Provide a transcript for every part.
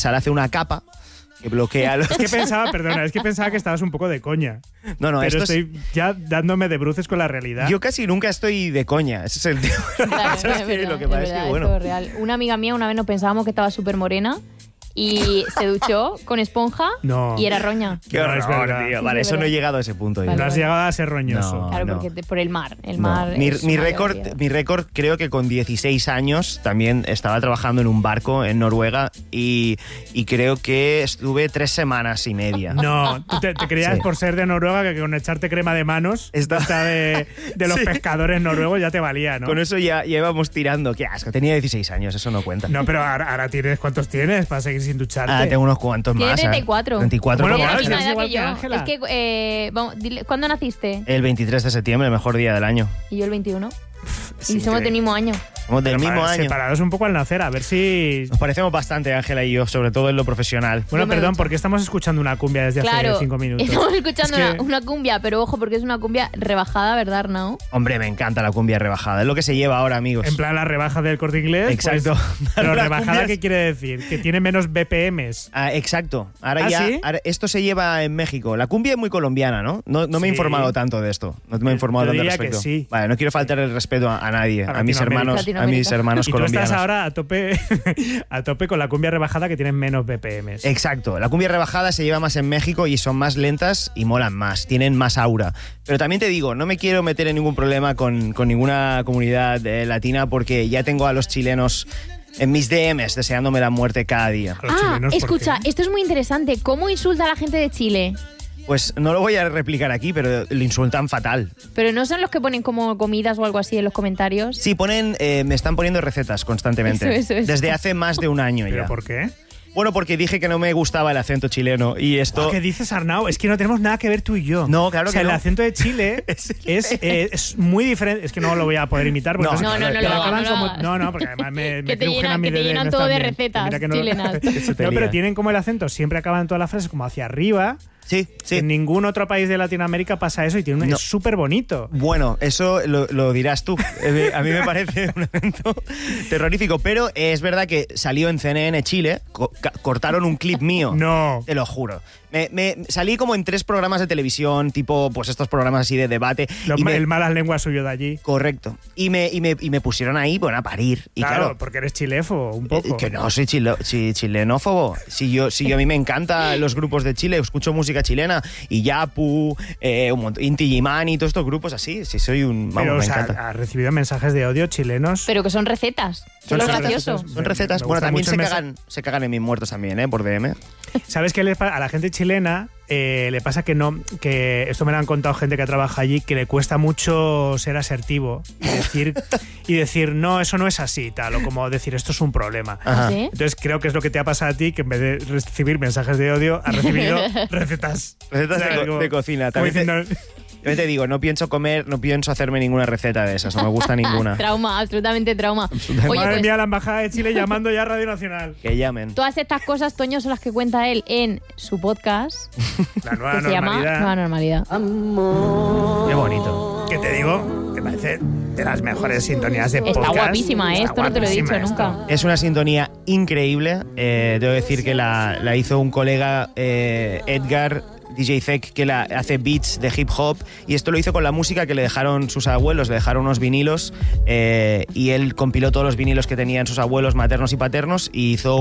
sal hace una capa que bloquea los... Es que pensaba que estabas un poco de coña. No, pero esto estoy ya dándome de bruces con la realidad. Yo casi nunca estoy de coña, ese es el tema. Lo que pasa es que, bueno... Es real. Una amiga mía una vez nos pensábamos que estaba súper morena y se duchó con esponja y era roña. Qué horror, tío. Vale, eso no he llegado a ese punto. No has llegado a ser roñoso. No, claro, porque por el mar. El mar mi récord creo que con 16 años también estaba trabajando en un barco en Noruega y creo que estuve 3 semanas y media. No, tú te creías por ser de Noruega que con echarte crema de manos de los pescadores noruegos ya te valía, ¿no? Con eso ya íbamos tirando. Qué asco, tenía 16 años, eso no cuenta. No, pero ahora tienes, ¿cuántos tienes para seguir sin ducharte? Tengo unos cuantos más. Tiene 34. 34. Bueno, la claro, misma es edad igual que yo. Ángela. Es que, ¿cuándo naciste? El 23 de septiembre, el mejor día del año. Y yo el 21. Y somos del mismo año. Somos del mismo año. Separados un poco al nacer, a ver si... Nos parecemos bastante, Ángela y yo, sobre todo en lo profesional. Bueno, perdón, porque estamos escuchando una cumbia desde hace 5 minutos. Estamos escuchando una cumbia, pero ojo, porque es una cumbia rebajada, ¿verdad, Arnau? Hombre, me encanta la cumbia rebajada. Es lo que se lleva ahora, amigos. En plan la rebaja del Corte Inglés. Exacto. Pues, pero rebajada, ¿qué quiere decir? Que tiene menos BPMs. Exacto. Ahora esto se lleva en México. La cumbia es muy colombiana, ¿no? No me he informado tanto de esto. No me he informado tanto al respecto. Que sí. Vale, no quiero faltar el respeto a nadie, a mis hermanos colombianos. Tú estás ahora a tope con la cumbia rebajada que tienen menos BPMs. Exacto. La cumbia rebajada se lleva más en México y son más lentas y molan más, tienen más aura. Pero también te digo, no me quiero meter en ningún problema con ninguna comunidad latina porque ya tengo a los chilenos en mis DMs deseándome la muerte cada día. Escucha, esto es muy interesante. ¿Cómo insulta a la gente de Chile? Pues no lo voy a replicar aquí, pero lo insultan fatal. ¿Pero no son los que ponen como comidas o algo así en los comentarios? Sí, me están poniendo recetas constantemente. Eso. Desde hace más de un año ya. ¿Pero por qué? Bueno, porque dije que no me gustaba el acento chileno y esto... ¿Qué dices, Arnau? Es que no tenemos nada que ver tú y yo. No, claro que no. El acento de Chile es muy diferente. Es que no lo voy a poder imitar. Porque No, porque además me crujen a mi dedo. Que te llenan todo de recetas chilenas. No, pero tienen como el acento, siempre acaban todas las frases como hacia arriba. Sí. En ningún otro país de Latinoamérica pasa eso y es súper bonito. Bueno, eso lo dirás tú. A mí me parece un evento terrorífico, pero es verdad que salió en CNN Chile, cortaron un clip mío. No. Te lo juro. Me salí como en 3 programas de televisión, tipo pues estos programas así de debate. El malas lenguas suyo de allí. Correcto. Y me pusieron ahí, bueno, a parir. Y claro, porque eres chilefo, un poco. Que no soy chilenófobo. Si a mí me encantan los grupos de Chile, escucho música chilena, y Yapu, Inti Illimani y todos estos grupos así. Sí, soy un... Pero, me encanta. ¿Has recibido mensajes de odio chilenos? Pero que son recetas. Son graciosos. Son recetas. Bueno, también se cagan en mis muertos también, por DM. ¿Sabes qué le pasa a la gente chilena? Le pasa que esto me lo han contado gente que trabaja allí, que le cuesta mucho ser asertivo y decir no, eso no es así, tal, o como decir esto es un problema. ¿Sí? Entonces creo que es lo que te ha pasado a ti, que en vez de recibir mensajes de odio, has recibido recetas. Recetas de cocina. También te digo, no pienso hacerme ninguna receta de esas, no me gusta ninguna. Trauma, absolutamente trauma. Oye, madre mía, la Embajada de Chile llamando ya a Radio Nacional. Que llamen. Todas estas cosas, Toño, son las que cuenta él en su podcast. La nueva que se llama Nueva Normalidad. Amor. Qué bonito. ¿Qué te digo? Me parece de las mejores sintonías de podcast. Está guapísima, esto no te lo he dicho nunca. Es una sintonía increíble. Debo decir que la hizo un colega, Edgar DJ Zek, que hace beats de hip hop, y esto lo hizo con la música que le dejaron sus abuelos, le dejaron unos vinilos, y él compiló todos los vinilos que tenían sus abuelos maternos y paternos y hizo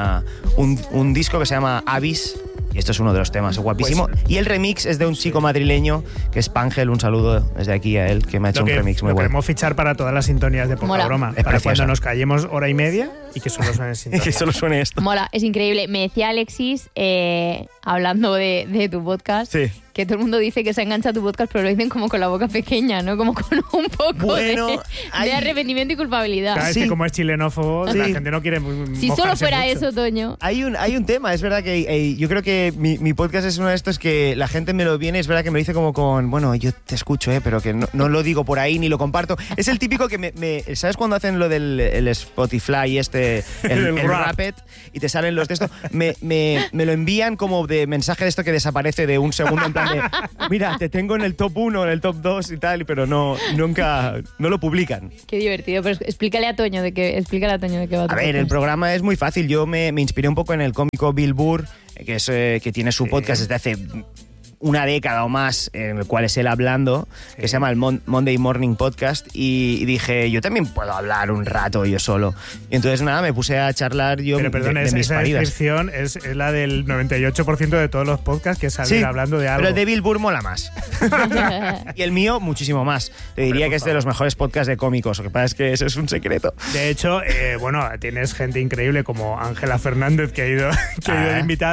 un disco que se llama Abyss. Y esto es uno de los temas, guapísimo. Pues, y el remix es de un chico madrileño que es Pangel. Un saludo desde aquí a él, que me ha hecho un remix muy bueno. Queremos fichar para todas las sintonías de Poca Broma. Para cuando nos callemos hora y media y que solo suene sintonía. Que solo suene esto. Mola, es increíble. Me decía Alexis, hablando de tu podcast, que todo el mundo dice que se engancha a tu podcast, pero lo dicen como con la boca pequeña, ¿no? Como con un poco de arrepentimiento y culpabilidad. Claro, es que como es chilenófobo, la gente no quiere Si solo fuera mucho. Eso, Toño. Hay un tema, es verdad que yo creo que mi podcast es uno de estos que la gente me lo viene, es verdad que me lo dice como con, bueno, yo te escucho, pero que no lo digo por ahí ni lo comparto. Es el típico que ¿sabes cuando hacen lo del Spotify el Rapid y te salen los de esto? Me lo envían como de mensaje de esto que desaparece de un segundo en plan Mira, te tengo en el top 1, en el top 2 y tal, pero nunca lo publican. Qué divertido, pero explícale a Toño de qué va a ver, el programa es muy fácil. Yo me inspiré un poco en el cómico Bill Burr, que tiene su podcast desde hace una década o más, en el cual es él hablando, que se llama el Monday Morning Podcast, y dije, yo también puedo hablar un rato yo solo. Y entonces nada, me puse a charlar yo de mis esa paridas. descripción es la del 98% de todos los podcasts, que es salir hablando de algo. Pero el de Bill Burr mola más. Y el mío muchísimo más. Te diría que es de los mejores podcasts de cómicos, lo que pasa es que eso es un secreto. De hecho, tienes gente increíble como Ángela Fernández, que ha ido invitada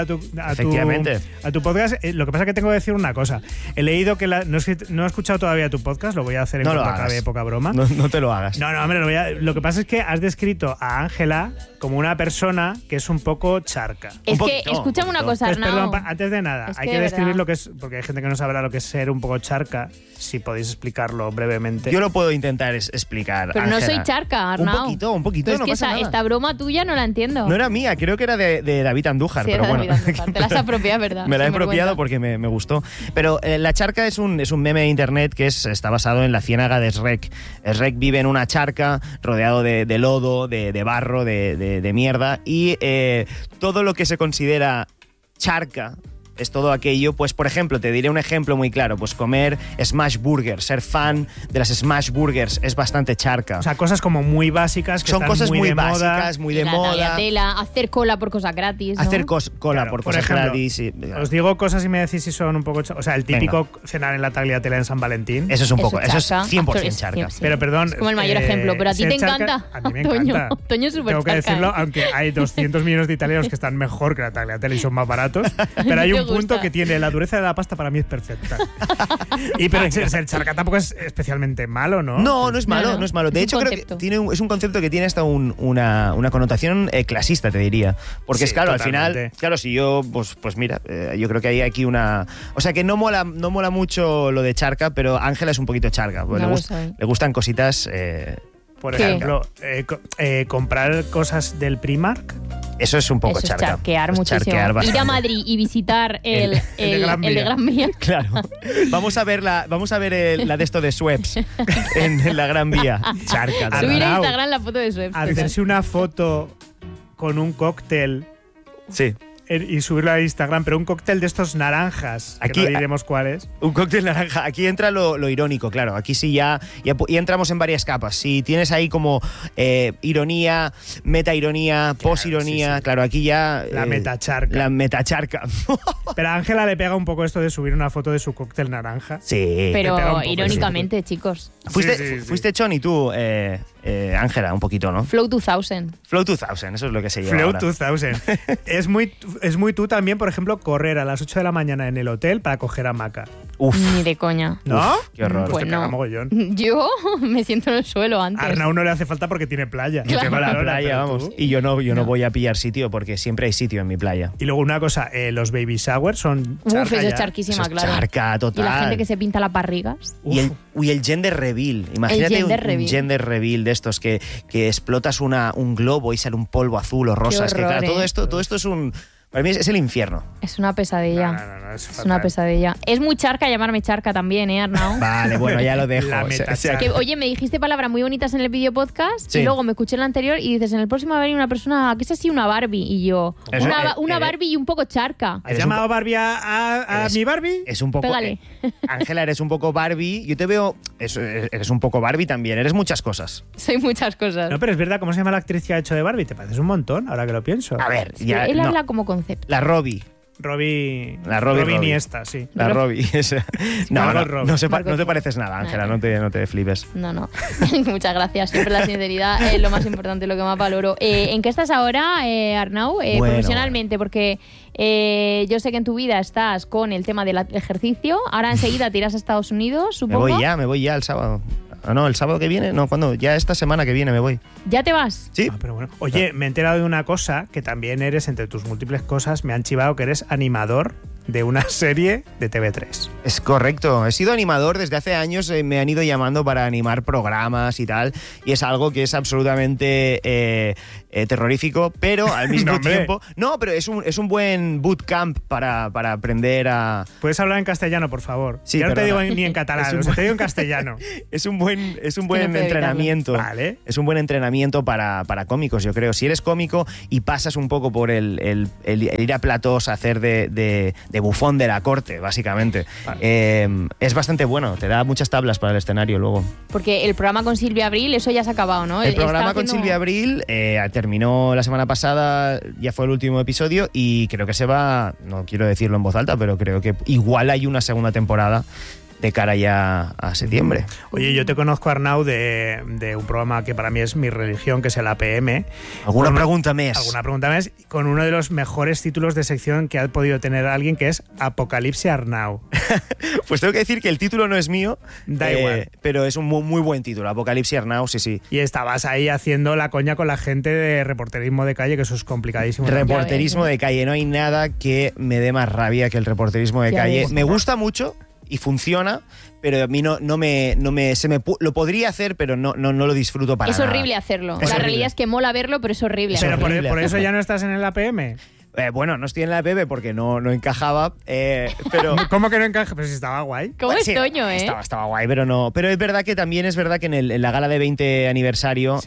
a tu podcast. Lo que pasa es que tengo que decir una cosa. He leído que no he escuchado todavía tu podcast, lo voy a hacer en cuanto acabe Poca Broma. No te lo hagas. No, hombre, lo que pasa es que has descrito a Ángela como una persona que es un poco charca. Es que, escúchame una cosa, Arnau. Perdón, antes de nada, hay que describir lo que es, porque hay gente que no sabrá lo que es ser un poco charca. Si podéis explicarlo brevemente. Yo lo puedo intentar explicar, pero Ángela. No soy charca, Arnau. Un poquito, pero no es que pasa nada. Esta broma tuya no la entiendo. No era mía, creo que era de David Andújar, sí, pero bueno. Te la has apropiado, ¿verdad? Me la he apropiado porque me gustó. Pero la charca es un meme de internet que está basado en la ciénaga de Shrek. Shrek vive en una charca rodeado de lodo, de barro, de mierda, y todo lo que se considera charca es todo aquello, pues por ejemplo, te diré un ejemplo muy claro, pues comer Smash Burgers, ser fan de las Smash Burgers es bastante charca. O sea, cosas como muy básicas que son están cosas muy básicas, muy de moda. Hacer cola por cosas gratis, ¿no? Hacer cola por cosas gratis. Os digo cosas y me decís si son un poco... O sea, el típico cenar en la tagliatela en San Valentín. Eso es un poco, eso es 100% charca. Sí. Pero perdón... Es como el mayor ejemplo, pero a ti te encanta. A mí me encanta. Toño es súper charca. Tengo que decirlo, aunque hay 200 millones de italianos que están mejor que la tagliatela y son más baratos, pero hay un punto que tiene la dureza de la pasta para mí es perfecta. Pero ser charca tampoco es especialmente malo, ¿no? No es malo, no es malo. De hecho, creo que es un concepto que tiene hasta una connotación clasista, te diría. Porque es claro, totalmente. Al final, claro, si yo, pues mira, yo creo que hay aquí una... O sea, que no mola mucho lo de charca, pero Ángela es un poquito charca. Le gustan cositas... Por ejemplo, comprar cosas del Primark. Eso es un poco eso charca. Es charquear muchísimo. Ir a Madrid y visitar el de Gran Vía. Claro. Vamos a ver la de esto de Schweppes en la Gran Vía. Charca. Subir a Instagram la foto de Schweppes. Hacerse una foto con un cóctel. Sí. Y subirlo a Instagram, pero un cóctel de estos naranjas, aquí, que no diremos cuál es. Un cóctel naranja. Aquí entra lo irónico, claro. Aquí sí ya entramos en varias capas. Si tienes ahí como ironía, metaironía, posironía, sí. Claro, aquí ya... La metacharca. La metacharca. Pero a Ángela le pega un poco esto de subir una foto de su cóctel naranja. Sí. Pero irónicamente, chicos. Fuiste Choni tú, Ángela, un poquito, ¿no? Flow 2000. Flow 2000, eso es lo que se lleva Flow ahora. 2000. Es muy tú también, por ejemplo, correr a las 8 de la mañana en el hotel para coger hamaca. Uf. Ni de coña. ¿No? Uf, qué horror. Pues no. Yo me siento en el suelo antes. A Arnau no le hace falta porque tiene playa. Yo tengo la playa, vamos. Y yo no voy a pillar sitio porque siempre hay sitio en mi playa. Y luego una cosa, los baby showers son charca. Uf, eso es charquísima, eso es claro. Charca, total. Y la gente que se pinta las barrigas. Y el gender reveal. Imagínate un gender reveal de estos que explotas un globo y sale un polvo azul o rosa. Es que claro, todo esto es un... Para mí es el infierno. Es una pesadilla. No, es una pesadilla. Es muy charca llamarme charca también, Arnau? Vale, bueno, ya lo dejo. Oye, me dijiste palabras muy bonitas en el vídeo podcast y luego me escuché en el anterior y dices, en el próximo va a venir una persona que es así una Barbie. Y yo, una Barbie y un poco charca. ¿Has llamado Barbie a mi Barbie? Es un poco... Pégale. Ángela, eres un poco Barbie. Yo te veo... Eres un poco Barbie también. Eres muchas cosas. Soy muchas cosas. No, pero es verdad, ¿cómo se llama la actriz que ha hecho de Barbie? Te pareces un montón, ahora que lo pienso. A ver, ya... Él habla como concepto. La Robbie. Robbie Iniesta, sí. La Robbie. No te pareces nada, Ángela, no te flipes. No. Muchas gracias. Siempre la sinceridad es lo más importante, lo que más valoro. ¿En qué estás ahora, Arnau? Profesionalmente, porque yo sé que en tu vida estás con el tema del ejercicio. Ahora enseguida te irás a Estados Unidos, supongo. Me voy ya el sábado. No, el sábado que viene, no, ¿cuándo? Ya esta semana que viene me voy. ¿Ya te vas? Sí. Pero bueno. Oye, me he enterado de una cosa, que también eres, entre tus múltiples cosas, me han chivado que eres animador de una serie de TV3. Es correcto, he sido animador desde hace años, me han ido llamando para animar programas y tal, y es algo que es absolutamente terrorífico, pero al mismo tiempo... No, pero es un buen bootcamp para aprender a... ¿Puedes hablar en castellano, por favor? Sí, ya no perdona. te digo ni en catalán, te digo en castellano. Es un buen entrenamiento. Vale. Es un buen entrenamiento para cómicos, yo creo. Si eres cómico y pasas un poco por el ir a platós a hacer de bufón de la corte, básicamente, vale. Es bastante bueno. Te da muchas tablas para el escenario luego. Porque el programa con Silvia Abril, eso ya se ha acabado, ¿no? El programa con Silvia Abril terminó la semana pasada, ya fue el último episodio y creo que se va, no quiero decirlo en voz alta, pero creo que igual hay una segunda temporada de cara ya a septiembre. Oye, yo te conozco, Arnau, de un programa que para mí es mi religión, que es el APM. ¿Alguna pregunta más? Alguna pregunta más, con uno de los mejores títulos de sección que ha podido tener alguien, que es Apocalipsis Arnau. Pues tengo que decir que el título no es mío, da igual, pero es un muy buen título, Apocalipsis Arnau, sí. Y estabas ahí haciendo la coña con la gente de reporterismo de calle, que eso es complicadísimo. Reporterismo de calle, no hay nada que me dé más rabia que el reporterismo de calle. Me gusta mucho y funciona, pero a mí lo podría hacer, pero no lo disfruto para nada. Es horrible hacerlo. La realidad es que mola verlo, pero es horrible. Pero por eso ya no estás en el APM. Bueno, no estoy en la APM porque no encajaba, pero... ¿Cómo que no encaja? Pero si estaba guay. ¿Cómo es Toño, Estaba guay, pero no. Pero es verdad que en la gala de 20 aniversario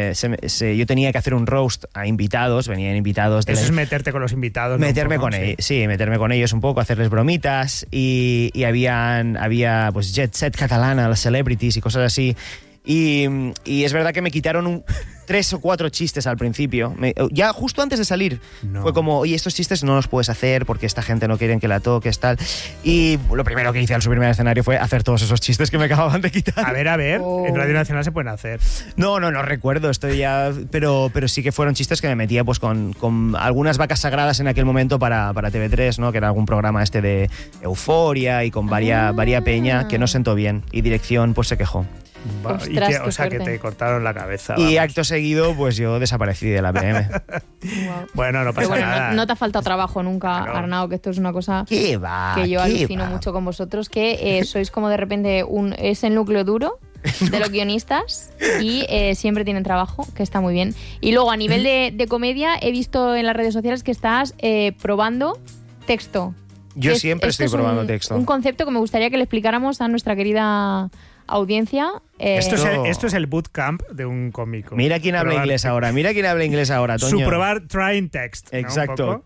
yo tenía que hacer un roast a invitados, venían invitados... Eso es meterte con los invitados. Meterme con ellos un poco, hacerles bromitas y había pues Jet Set catalana, las celebrities y cosas así. Y es verdad que me quitaron 3 o 4 chistes al principio. Ya justo antes de salir fue como, oye, estos chistes no los puedes hacer porque esta gente no quiere que la toques, tal. Y lo primero que hice al subirme al escenario fue hacer todos esos chistes que me acababan de quitar. A ver, en Radio Nacional se pueden hacer. No recuerdo, estoy ya... Pero sí que fueron chistes que me metía pues con algunas vacas sagradas en aquel momento para TV3, ¿no? Que era algún programa de Euforia y con varia peña que no sentó bien. Y dirección pues se quejó. Ostras, o sea, que te cortaron la cabeza. Y acto seguido, pues yo desaparecí de la PM. Bueno, no pasa nada. No te ha faltado trabajo nunca, claro. Arnau, que esto es una cosa que yo alucino mucho con vosotros, que sois como de repente es el núcleo duro de los guionistas y siempre tienen trabajo, que está muy bien. Y luego, a nivel de comedia, he visto en las redes sociales que estás probando texto. Yo siempre estoy probando texto. Un concepto que me gustaría que le explicáramos a nuestra querida audiencia. Esto es el bootcamp de un cómico. Mira quién habla inglés ahora, Toño. Su probar trying text. Exacto.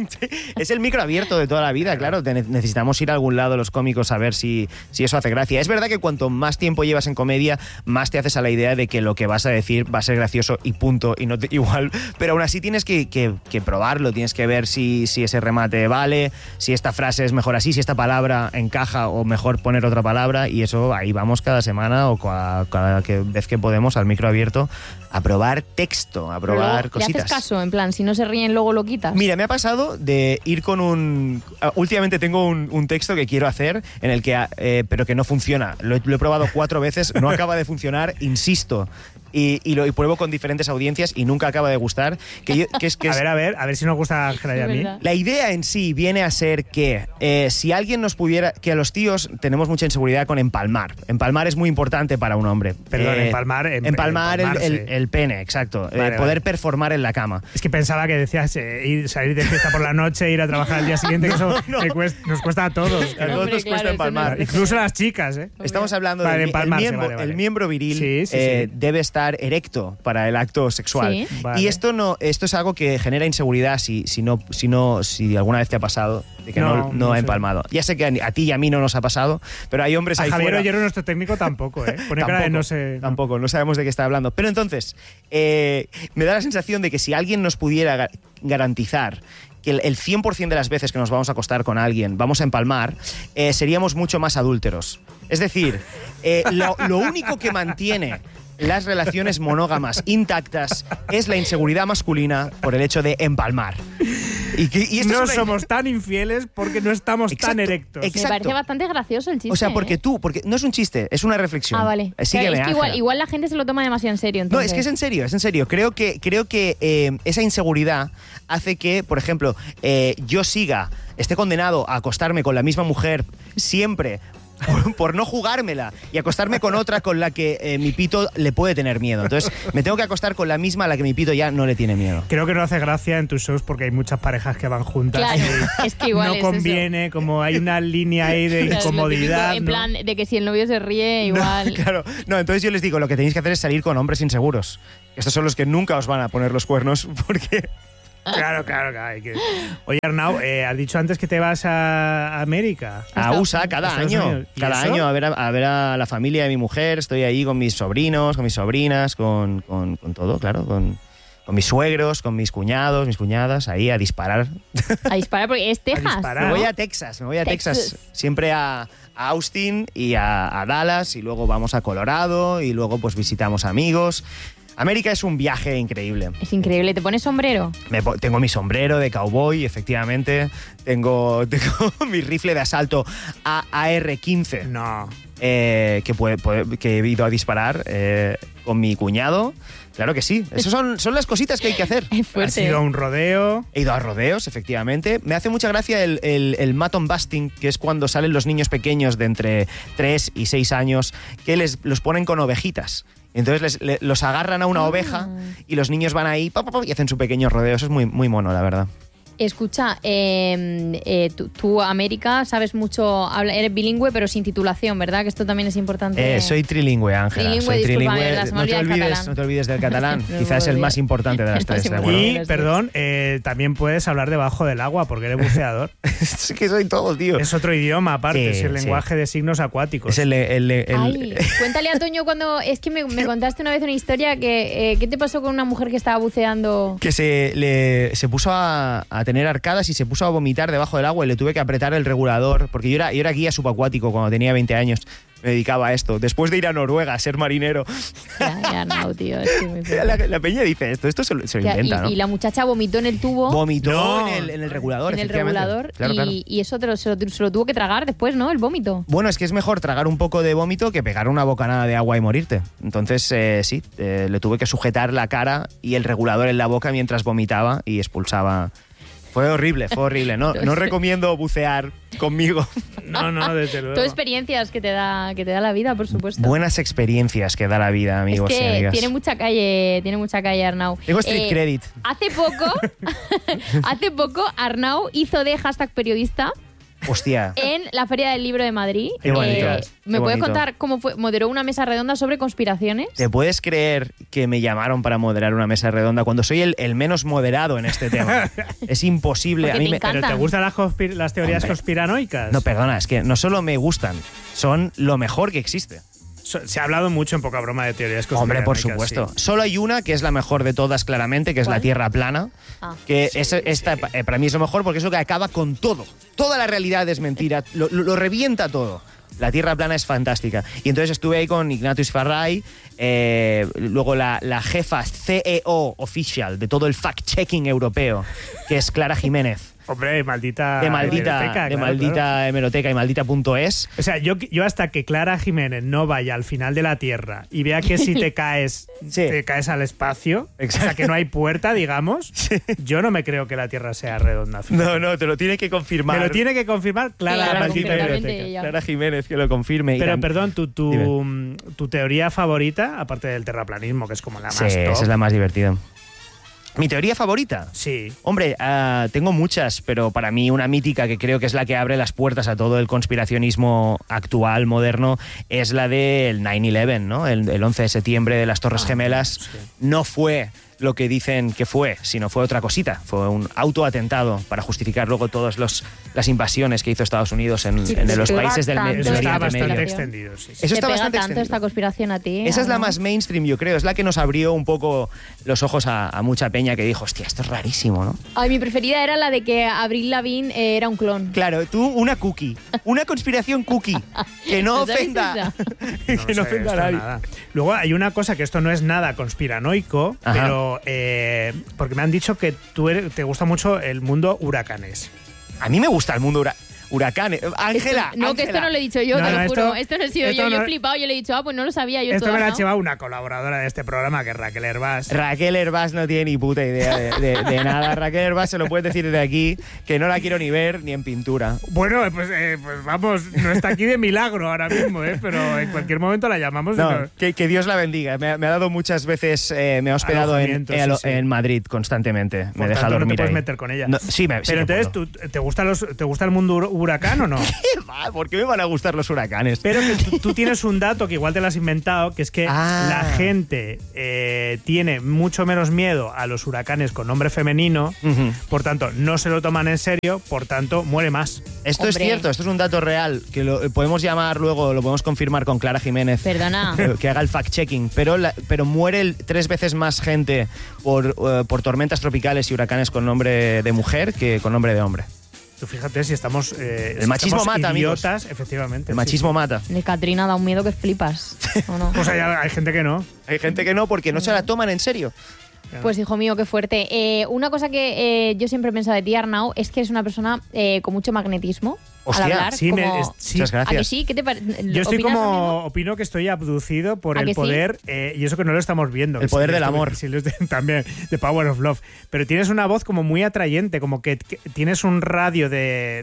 Es el micro abierto de toda la vida, claro. Necesitamos ir a algún lado los cómicos a ver si eso hace gracia. Es verdad que cuanto más tiempo llevas en comedia, más te haces a la idea de que lo que vas a decir va a ser gracioso y punto, y no igual. Pero aún así tienes que probarlo, tienes que ver si ese remate vale, si esta frase es mejor así, si esta palabra encaja o mejor poner otra palabra, y eso ahí vamos cada semana o cada vez que podemos al micro abierto a probar texto, a probar cositas. ¿Le haces caso? En plan, si no se ríen luego lo quitas. Mira, me ha pasado de ir con últimamente tengo un texto que quiero hacer en el que pero que no funciona. Lo he probado 4 veces, no acaba de funcionar, insisto. Y lo pruebo con diferentes audiencias y nunca acaba de gustar. A ver si nos gusta a Ángela y a mí. La idea en sí viene a ser que si alguien nos pudiera... Que a los tíos tenemos mucha inseguridad con empalmar. Empalmar es muy importante para un hombre. Perdón, empalmar el pene, exacto. Vale, poder performar en la cama. Es que pensaba que decías salir de fiesta por la noche, ir a trabajar al día siguiente, que eso nos cuesta a todos. A todos nos cuesta empalmar. Incluso a las chicas, Estamos hablando el miembro viril debe estar erecto para el acto sexual. Sí. Y esto es algo que genera inseguridad si alguna vez te ha pasado de que no ha empalmado. Ya sé que a ti y a mí no nos ha pasado, pero hay hombres ahí Javier fuera. Ollero, nuestro técnico, tampoco, Pone cara de no sé. Tampoco, no sabemos de qué está hablando. Pero entonces, me da la sensación de que si alguien nos pudiera garantizar que el 100% de las veces que nos vamos a acostar con alguien vamos a empalmar, seríamos mucho más adúlteros. Es decir, lo único que mantiene las relaciones monógamas intactas es la inseguridad masculina por el hecho de empalmar. Y no somos tan infieles porque no estamos tan erectos. Me parece bastante gracioso el chiste. O sea, porque no es un chiste, es una reflexión. Ah, vale. Es que igual la gente se lo toma demasiado en serio. Entonces. No, es que es en serio. Creo que esa inseguridad hace que, por ejemplo, yo esté condenado a acostarme con la misma mujer siempre, por no jugármela y acostarme con otra con la que mi pito le puede tener miedo. Entonces me tengo que acostar con la misma a la que mi pito ya no le tiene miedo. Creo que no hace gracia en tus shows porque hay muchas parejas que van juntas. Claro, es que igual no conviene, eso. Como hay una línea ahí de incomodidad. En plan, de que si el novio se ríe, igual. No, claro, no, entonces yo les digo, lo que tenéis que hacer es salir con hombres inseguros. Estos son los que nunca os van a poner los cuernos porque... Claro. Oye, Arnau, has dicho antes que te vas a América. A USA cada año. Cada año a ver a la familia de mi mujer. Estoy ahí con mis sobrinos, con mis sobrinas, con todo, claro, con mis suegros, con mis cuñados, mis cuñadas, ahí a disparar. A disparar porque es Texas. ¿no? Me voy a Texas. Siempre a Austin y a Dallas, y luego vamos a Colorado, y luego pues visitamos amigos. América es un viaje increíble. Es increíble. ¿Te pones sombrero? Tengo mi sombrero de cowboy, efectivamente. Tengo mi rifle de asalto AR-15. No. Que he ido a disparar con mi cuñado. Claro que sí. Esas son las cositas que hay que hacer. Es fuerte. ¿Has ido a un rodeo? He ido a rodeos, efectivamente. Me hace mucha gracia el mutton busting, que es cuando salen los niños pequeños de entre 3 y 6 años, que los ponen con ovejitas. Entonces los agarran a una oveja y los niños van ahí y hacen su pequeño rodeo. Eso es muy, muy mono, la verdad. Escucha, tú, América, sabes mucho, eres bilingüe, pero sin titulación, ¿verdad? Que esto también es importante. Soy trilingüe, Ángela. Soy trilingüe. No te olvides del catalán. Quizás es el más importante de las tres. Y, perdón, también puedes hablar debajo del agua, porque eres buceador. Es que soy todo, tío. Es otro idioma, aparte. Es el lenguaje de signos acuáticos. Es Ay, cuéntale a Toño cuando... Es que me contaste una vez una historia que... ¿Qué te pasó con una mujer que estaba buceando? Que se puso a tener arcadas y se puso a vomitar debajo del agua y le tuve que apretar el regulador, porque yo era guía subacuático cuando tenía 20 años. Me dedicaba a esto. Después de ir a Noruega a ser marinero. Ya no, tío. La peña dice esto se lo inventa, ¿no? Y la muchacha vomitó en el tubo. Vomitó en el regulador, en el regulador. Claro. Y eso se lo tuvo que tragar después, ¿no? El vómito. Bueno, es que es mejor tragar un poco de vómito que pegar una bocanada de agua y morirte. Entonces, le tuve que sujetar la cara y el regulador en la boca mientras vomitaba y expulsaba. Fue horrible. No recomiendo bucear conmigo. No, desde luego. Todas experiencias que te da la vida, por supuesto. Buenas experiencias que da la vida, amigos y amigas. Tiene mucha calle Arnau. Tengo street credit. Hace poco Arnau hizo de #periodista. Hostia. En la Feria del Libro de Madrid. Qué bonito. ¿Me puedes contar cómo fue? Moderó una mesa redonda sobre conspiraciones. ¿Te puedes creer que me llamaron para moderar una mesa redonda cuando soy el menos moderado en este tema? Es imposible. ¿Pero te gustan las teorías conspiranoicas? No, perdona, es que no solo me gustan, son lo mejor que existe. Se ha hablado mucho, en poca broma, de teorías conspiranoicas. Hombre, por supuesto. Sí. Solo hay una que es la mejor de todas, claramente, que es la Tierra plana. Que esta para mí es lo mejor porque es lo que acaba con todo. Toda la realidad es mentira, lo revienta todo. La Tierra plana es fantástica. Y entonces estuve ahí con Ignatius Farray, luego la jefa CEO oficial de todo el fact-checking europeo, que es Clara Jiménez. Hombre, maldita hemeroteca y maldita.es. O sea, yo hasta que Clara Jiménez no vaya al final de la Tierra y vea que si te caes, te caes al espacio, exacto. O sea, que no hay puerta, digamos, yo no me creo que la Tierra sea redonda. No, te lo tiene que confirmar. Me lo tiene que confirmar Clara Jiménez, que lo confirme. Pero perdón, tu teoría favorita, aparte del terraplanismo, que es como la más top. Esa es la más divertida. ¿Mi teoría favorita? Sí. Hombre, tengo muchas, pero para mí una mítica que creo que es la que abre las puertas a todo el conspiracionismo actual, moderno, es la del 9/11, ¿no? El 11 de septiembre de las Torres Gemelas. Sí. No fue lo que dicen que fue, sino fue otra cosita. Fue un autoatentado para justificar luego todas las invasiones que hizo Estados Unidos en los países del Oriente Medio. Eso está bastante extendido. Sí. Eso está bastante tanto extendido. Esta conspiración a ti. Esa es la más mainstream, yo creo. Es la que nos abrió un poco los ojos a mucha peña que dijo, hostia, esto es rarísimo, ¿no? Ay, mi preferida era la de que Avril Lavigne era un clon. Claro, tú una cookie. Una conspiración cookie. Que no ofenda. Que no ofenda a nadie. Nada. Luego hay una cosa que esto no es nada conspiranoico, pero porque me han dicho que te gusta mucho el mundo huracanes. A mí me gusta el mundo huracanes. Ángela. No, que esto no lo he dicho yo, te lo juro. Esto no he sido yo. No, yo he flipado, yo le he dicho, pues no lo sabía yo. Esto me lo ha llevado una colaboradora de este programa, que es Raquel Hervás. Raquel Hervás no tiene ni puta idea de nada. Raquel Hervás se lo puedes decir desde aquí, que no la quiero ni ver ni en pintura. Bueno, pues vamos, no está aquí de milagro ahora mismo, pero en cualquier momento la llamamos. No, que Dios la bendiga. Me ha dado muchas veces, me ha hospedado en Madrid constantemente. Me deja dormir no te puedes ahí. meter con ella. No, sí, pero entonces, ¿te gusta el mundo huracán o no? ¿Qué va? ¿Por qué me van a gustar los huracanes? Pero que tú tienes un dato que igual te lo has inventado, que es que la gente tiene mucho menos miedo a los huracanes con nombre femenino, por tanto, no se lo toman en serio, por tanto, muere más. Esto es cierto, esto es un dato real, que lo podemos llamar luego, lo podemos confirmar con Clara Jiménez. Perdona. Que haga el fact-checking, pero muere 3 veces más gente por tormentas tropicales y huracanes con nombre de mujer que con nombre de hombre. Tú fíjate si estamos el machismo mata, idiotas, amigos. Efectivamente. El machismo mata. De Katrina da un miedo que flipas, ¿o no? Pues hay gente que no. Hay gente que no, porque no se la toman en serio. Pues hijo mío, qué fuerte. Una cosa que yo siempre he pensado de ti, Arnau, es que eres una persona con mucho magnetismo. Hostia, al hablar, sí, muchas gracias. ¿A que sí? ¿Qué te Yo estoy opino que estoy abducido por el poder, y eso que no lo estamos viendo. El poder del amor. También, The Power of Love. Pero tienes una voz como muy atrayente, como que tienes un radio de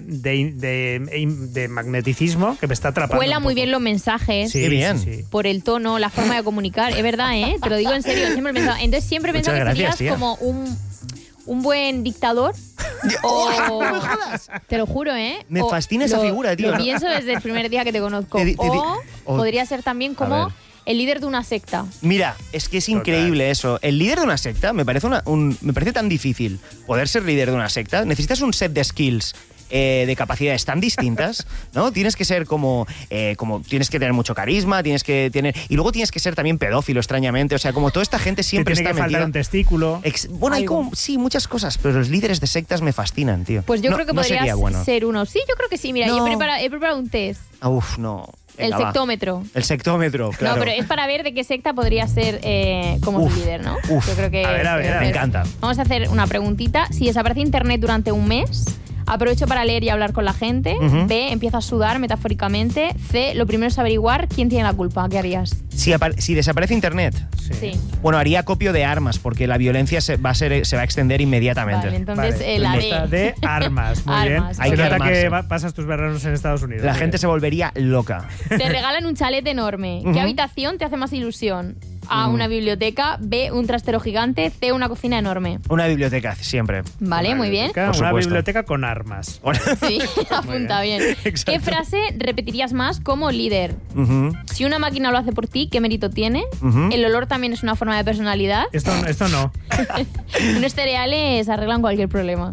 magneticismo que me está atrapando. Cuela muy bien los mensajes. Sí, bien. Sí. Por el tono, la forma de comunicar. Es verdad, ¿eh? Te lo digo en serio. Siempre he pensado. Entonces siempre he pensado que serías como un buen dictador. ¡No me jodas! Te lo juro, ¿eh? Me fascina esa figura, tío. Lo pienso desde el primer día que te conozco. Podría ser también como el líder de una secta. Mira, es que es increíble eso. El líder de una secta me parece tan difícil poder ser líder de una secta. Necesitas un set de skills de capacidades tan distintas, ¿no? Tienes que ser como tienes que tener mucho carisma, tienes que tener, y luego tienes que ser también pedófilo, extrañamente, o sea, como toda esta gente siempre está metida. Tiene que faltar un testículo. Bueno, hay como, sí, muchas cosas, pero los líderes de sectas me fascinan, tío. Pues yo creo que podrías ser uno. Sí, yo creo que sí. Mira, No. yo he preparado un test. Uf, no. Venga, el sectómetro. El sectómetro, claro. No, pero es para ver de qué secta podría ser como su líder, ¿no? Yo creo que... A ver, me encanta. Vamos a hacer una preguntita. Si desaparece internet durante un mes, aprovecho para leer y hablar con la gente. B, empiezo a sudar metafóricamente. C, lo primero es averiguar quién tiene la culpa. ¿Qué harías? Si desaparece internet, sí. Bueno, haría acopio de armas, porque la violencia se va a extender inmediatamente. Vale, entonces la D. De armas, muy bien. Hay que nota que armarse. pasas tus veranos en Estados Unidos. La gente se volvería loca. Te regalan un chalet enorme. ¿Qué habitación te hace más ilusión? A, una biblioteca. B, un trastero gigante. C, una cocina enorme. Una biblioteca, siempre. Vale, muy bien. Una biblioteca con armas. Sí, apunta bien. Exacto. ¿Qué frase repetirías más como líder? Si una máquina lo hace por ti, ¿qué mérito tiene? ¿El olor también es una forma de personalidad? Esto no. Unos cereales arreglan cualquier problema.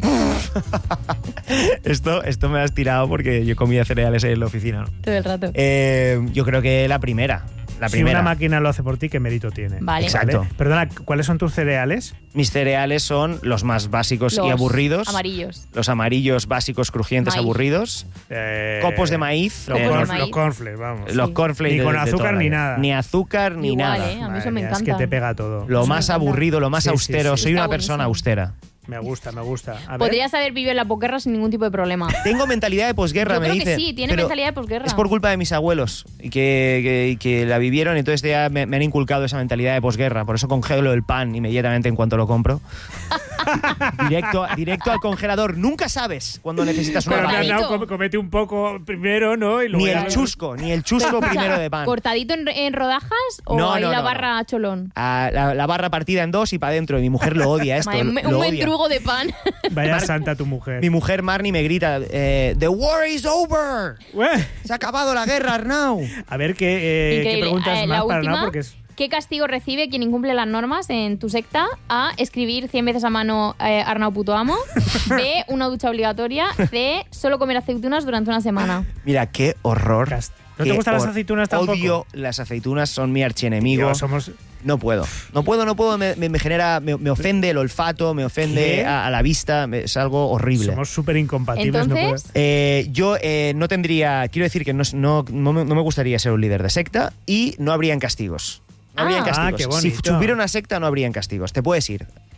Esto me has tirado porque yo comía cereales en la oficina, ¿no? Todo el rato. Yo creo que la primera. Si una máquina lo hace por ti, ¿qué mérito tiene? Vale. Exacto. ¿Vale? Perdona, ¿cuáles son tus cereales? Mis cereales son los más básicos y aburridos. Amarillos. Los amarillos básicos, crujientes, Maíz. aburridos. Copos de maíz. Los cornflakes, vamos. Los cornflakes. Ni con azúcar ni nada. Ni azúcar ni Igual, nada. A mí eso me encanta. Es que te pega todo. Lo más aburrido, lo más austero. Sí. Soy una Está persona buenísimo. austera. Me gusta. A ver. Podrías haber vivido en la posguerra sin ningún tipo de problema. Tengo mentalidad de posguerra, Yo me creo dice. que sí, tiene pero mentalidad de posguerra. Es por culpa de mis abuelos y que la vivieron, y entonces ya me han inculcado esa mentalidad de posguerra. Por eso congelo el pan inmediatamente en cuanto lo compro. directo al congelador. Nunca sabes cuando necesitas una Cortadito. barra. Comete un poco primero, ¿no? Y luego Ni ya el chusco primero de pan. ¿Cortadito en rodajas o No, ahí no, la no, barra a cholón? La barra partida en dos y para adentro. Y mi mujer lo odia esto. Madre, lo un odia. mendrugo de pan. Vaya santa tu mujer. Mi mujer Marnie me grita: The war is over. Se ha acabado la guerra, Arnau. A ver qué Increíble. preguntas La más para última, Arnau, porque es... ¿qué castigo recibe quien incumple las normas en tu secta? A, escribir 100 veces a mano Arnau puto amo. B, una ducha obligatoria. C, solo comer aceitunas durante una semana. Mira, qué horror. ¿No te gustan las aceitunas tampoco? Odio las aceitunas, son mi archienemigo. Tío, somos... No puedo, me genera, me ofende el olfato, me ofende a la vista, es algo horrible. Somos súper incompatibles. Entonces, yo no tendría, quiero decir que no me gustaría ser un líder de secta y no habrían castigos. No habrían castigos. qué Si bonito. hubiera una secta no habrían castigos, te puedes ir.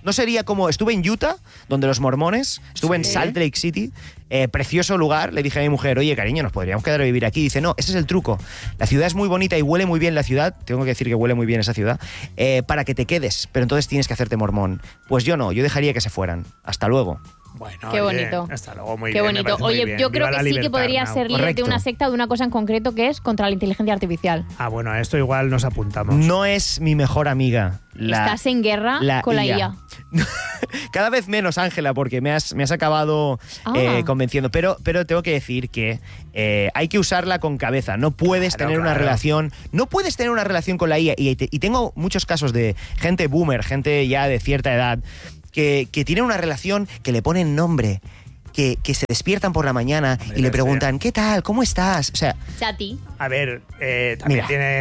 No sería como... Estuve en Utah, donde los mormones, estuve en Salt Lake City, precioso lugar. Le dije a mi mujer, oye, cariño, nos podríamos quedar a vivir aquí. Dice, no, ese es el truco. La ciudad es muy bonita y huele muy bien la ciudad. Tengo que decir que huele muy bien esa ciudad. Para que te quedes, pero entonces tienes que hacerte mormón. Pues yo no, yo dejaría que se fueran. Hasta luego. Bueno, qué bonito. Hasta luego, muy qué bien. bonito. Oye, yo creo que sí que podría ser líder de una secta de una cosa en concreto que es contra la inteligencia artificial. Ah, bueno, a esto igual nos apuntamos. No es mi mejor amiga. Estás en guerra con la IA. Cada vez menos, Ángela, porque me has acabado convenciendo. Pero tengo que decir que hay que usarla con cabeza. No puedes tener una relación. No puedes tener una relación con la IA. Y tengo muchos casos de gente boomer, gente ya de cierta edad, que tienen una relación, que le ponen nombre, que se despiertan por la mañana y le preguntan, ¿qué tal? ¿Cómo estás? O sea, Chati. A ver, también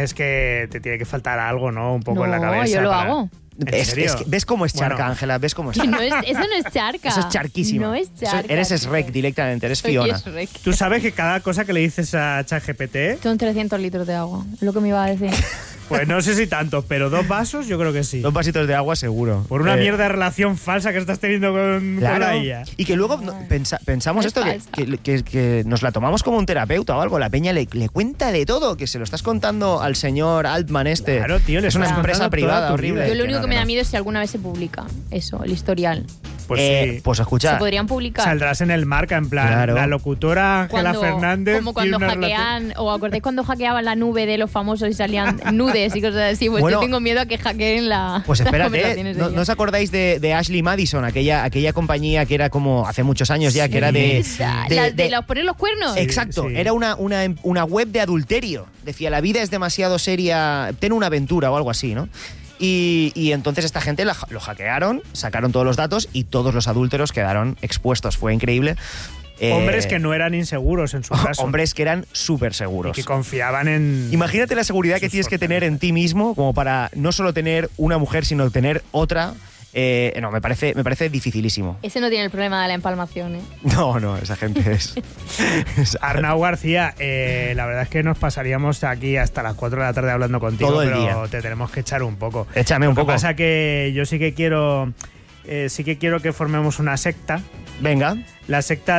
te tiene que faltar algo, ¿no? Un poco en la cabeza. No, yo lo hago. ¿Ves cómo es charca, Ángela? ¿Ves cómo es charca? Eso no es charca. Eso es charquísimo. No es charca. Eres Shrek directamente, eres Fiona. ¿Tú sabes que cada cosa que le dices a ChatGPT... Son 300 litros de agua, es lo que me iba a decir. Pues no sé si tantos, pero 2 vasos yo creo que sí. 2 vasitos de agua seguro. Por una mierda de relación falsa que estás teniendo con la IA. Y que luego pensamos esto, que nos la tomamos como un terapeuta o algo. La peña le cuenta de todo, que se lo estás contando al señor Altman este. Claro, tío, es una empresa privada horrible. Yo lo único que me da miedo es si alguna vez se publica eso, el historial. Pues sí. Pues escucha. Se podrían publicar. Saldrás en el Marca, en plan, la locutora Ángela Fernández. Como cuando hackean, o acordáis cuando hackeaban la nube de los famosos y salían nudes y cosas así. Pues yo tengo miedo a que hackeen la. Pues espérate, ¿no os acordáis de Ashley Madison, aquella compañía que era como hace muchos años ya, que era de los poner los cuernos? Exacto, era una web de adulterio. Decía, la vida es demasiado seria, ten una aventura o algo así, ¿no? Y entonces esta gente lo hackearon, sacaron todos los datos y todos los adúlteros quedaron expuestos. Fue increíble. Hombres que no eran inseguros en su caso. Hombres que eran súper seguros. Y que confiaban en... Imagínate la seguridad que tienes que tener en ti mismo como para no solo tener una mujer, sino tener otra. No, me parece dificilísimo. Ese no tiene el problema de la empalmación, ¿eh? No, esa gente es... Arnau García, la verdad es que nos pasaríamos aquí hasta las 4 de la tarde hablando contigo. Todo el pero día. Te tenemos que echar un poco. Échame un poco. Lo que pasa que yo sí que quiero que formemos una secta. Venga. La secta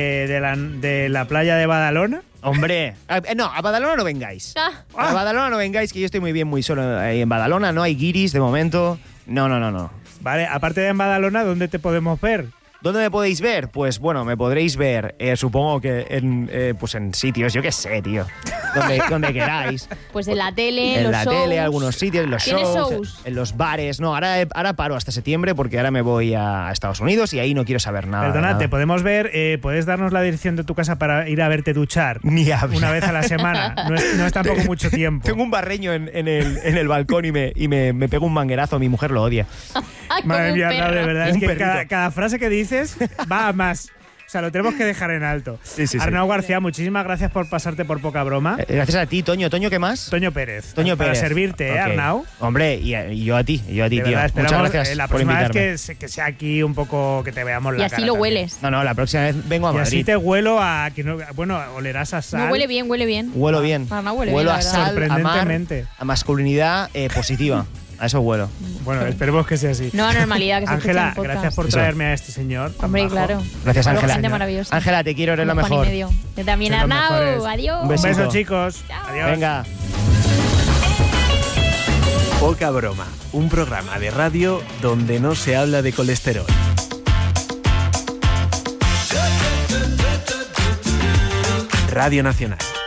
de la playa de Badalona. Hombre, no, a Badalona no vengáis. A Badalona no vengáis, que yo estoy muy bien, muy solo en Badalona. No hay guiris de momento. No. Vale, aparte de en Badalona, ¿dónde te podemos ver? ¿Dónde me podéis ver? Pues bueno, me podréis ver, supongo que en sitios, yo qué sé, tío. Donde queráis. Pues en la tele, en los la shows. tele, algunos sitios, en los shows, en los bares. No, ahora paro hasta septiembre porque ahora me voy a Estados Unidos y ahí no quiero saber nada. Perdona, te podemos ver, ¿puedes darnos la dirección de tu casa para ir a verte duchar? Ni hablar. Una vez a la semana. No es tampoco mucho tiempo. Tengo un barreño en el balcón y me pego un manguerazo. Mi mujer lo odia. Madre mía, no, de verdad, es que cada frase que dices va a más. O sea, lo tenemos que dejar en alto. Sí. Arnau García, muchísimas gracias por pasarte por Poca Broma. Gracias a ti, Toño. ¿Toño qué más? Toño Pérez. Para servirte, okay. Arnau. Hombre, y yo a ti, de tío. Verdad, muchas gracias la por próxima invitarme. vez que sea aquí un poco, que te veamos la cara. Y así lo también. hueles. No, la próxima vez vengo a Madrid. Y así te huelo a... bueno, olerás a sal. No, huele bien. Huelo bien. Huelo bien, a sal, sorprendentemente. a masculinidad positiva. A eso huelo. Bueno, esperemos que sea así. No anormalidad, que se Ángela, escucha en gracias por traerme a este señor. Hombre, claro. Gracias, Ángela. Gente maravillosa. Ángela, te quiero, eres la mejor. Yo también, Arnau. Adiós. Un Un beso, chicos. Chao. Adiós. Venga. Poca Broma, un programa de radio donde no se habla de colesterol. Radio Nacional.